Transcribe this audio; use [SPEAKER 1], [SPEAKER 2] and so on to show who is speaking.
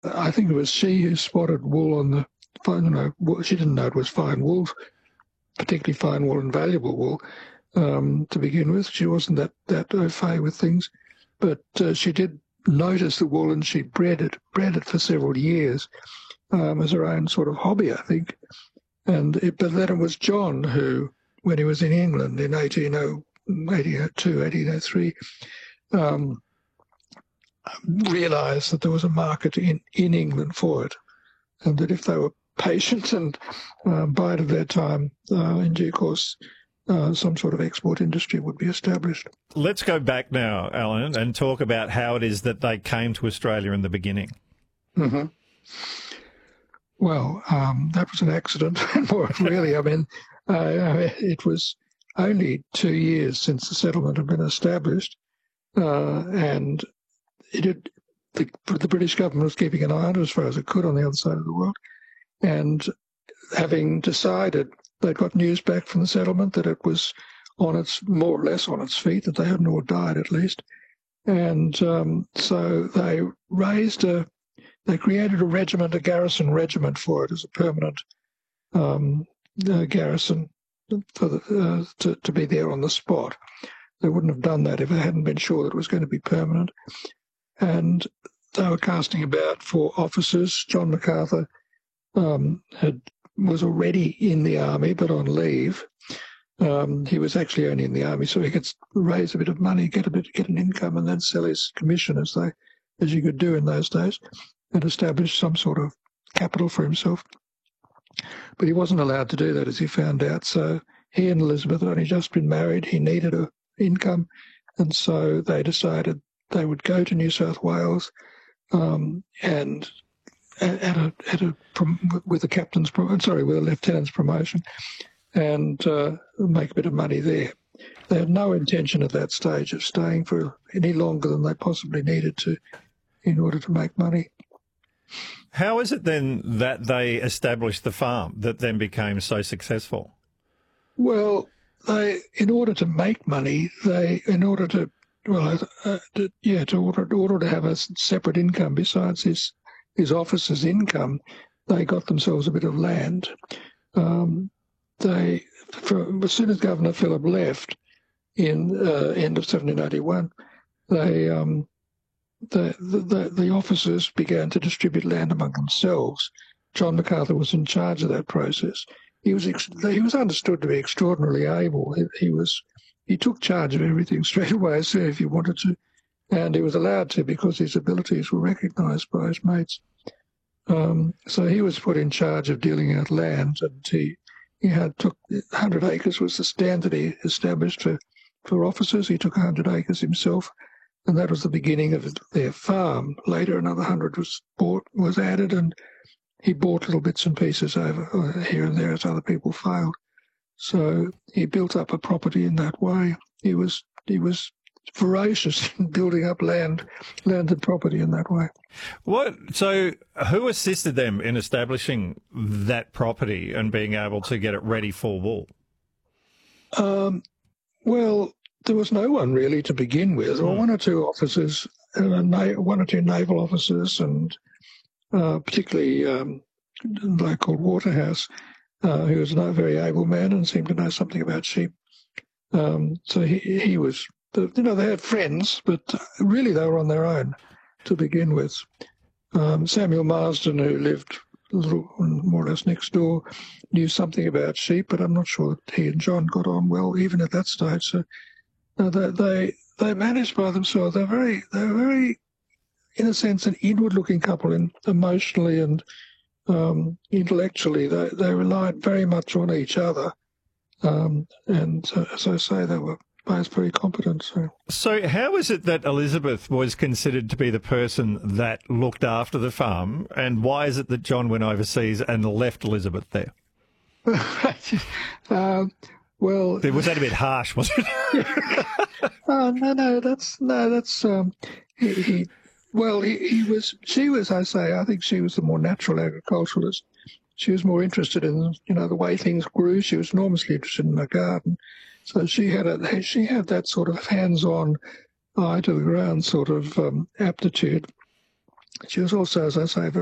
[SPEAKER 1] I think it was she who spotted wool on the, she didn't know it was fine wool, particularly fine wool and valuable wool to begin with. She wasn't that au fait with things, but she did notice the wool, and she bred it for several years as her own sort of hobby, I think. But then it was John who, when he was in England in 1802, 1803, realised that there was a market in England for it, and that if they were patient and bided their time, in due course, some sort of export industry would be established.
[SPEAKER 2] Let's go back now, Alan, and talk about how it is that they came to Australia in the beginning.
[SPEAKER 1] Mm-hmm. Well, that was an accident, really. I mean, it was only 2 years since the settlement had been established, and the British government was keeping an eye on it as far as it could on the other side of the world. And having decided, they'd got news back from the settlement that it was more or less on its feet, that they hadn't all died at least. And so they created a garrison regiment for it as a permanent garrison to be there on the spot. They wouldn't have done that if they hadn't been sure that it was going to be permanent. And they were casting about for officers. John MacArthur was already in the army, but on leave. He was actually only in the army so he could raise a bit of money, get an income, and then sell his commission as you could do in those days, and establish some sort of capital for himself. But he wasn't allowed to do that, as he found out. So he and Elizabeth had only just been married. He needed an income, and so they decided they would go to New South Wales and with a lieutenant's promotion, and make a bit of money there. They had no intention at that stage of staying for any longer than they possibly needed to in order to make money.
[SPEAKER 2] How is it then that they established the farm that then became so successful?
[SPEAKER 1] Well, in order to make money, in order to have a separate income besides his officer's income, they got themselves a bit of land. As soon as Governor Phillip left in end of 1781, the officers began to distribute land among themselves. John MacArthur was in charge of that process. He was understood to be extraordinarily able. He took charge of everything straight away as soon as he wanted to, and he was allowed to because his abilities were recognised by his mates. So he was put in charge of dealing out land, and he took 100 acres was the standard he established for officers. He took 100 acres himself, and that was the beginning of their farm. Later, another 100 was added, and he bought little bits and pieces over here and there as other people failed. So he built up a property in that way. He was ferocious in building up landed property in that way.
[SPEAKER 2] So who assisted them in establishing that property and being able to get it ready for wool?
[SPEAKER 1] Well, there was no one really to begin with. There were one or two officers, one or two naval officers, and particularly a bloke called Waterhouse, who was a very able man and seemed to know something about sheep. So he was, they had friends, but really they were on their own to begin with. Samuel Marsden, who lived more or less next door, knew something about sheep, but I'm not sure that he and John got on well even at that stage. So they managed by themselves. They're very, in a sense, an inward-looking couple, emotionally and intellectually. They relied very much on each other, and as I say, they were both very competent.
[SPEAKER 2] So how is it that Elizabeth was considered to be the person that looked after the farm, and why is it that John went overseas and left Elizabeth there?
[SPEAKER 1] Well,
[SPEAKER 2] was that a bit harsh, was it?
[SPEAKER 1] She was, I think she was the more natural agriculturalist. She was more interested in, the way things grew. She was enormously interested in her garden. So she had that sort of hands-on, eye to the ground sort of aptitude. She was also, as I say, very